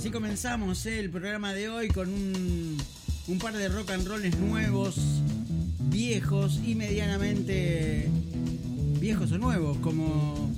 Así comenzamos el programa de hoy con un par de rock and rolls nuevos, viejos y medianamente viejos o nuevos, como